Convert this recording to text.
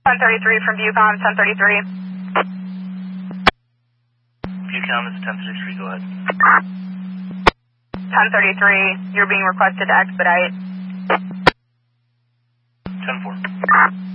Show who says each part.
Speaker 1: 1033 from Viewcom, 1033.
Speaker 2: Viewcom is 1033, go ahead.
Speaker 1: 1033, you're being requested to expedite.
Speaker 2: 10-4.